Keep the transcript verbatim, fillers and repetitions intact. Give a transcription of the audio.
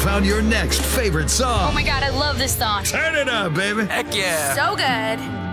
found your next favorite song. Oh my God, I love this song. Turn it up, baby. Heck yeah. So good.